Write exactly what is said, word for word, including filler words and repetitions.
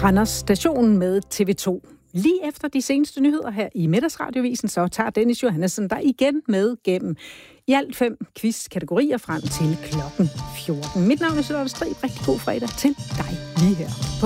Randers Station med T V to. Lige efter de seneste nyheder her i Middagsradiovisen, så tager Dennis Johannessen der igen med gennem i alt fem quiz-kategorier frem til klokken fjorten. Mit navn er Charlotte Strib. Rigtig god fredag til dig lige her.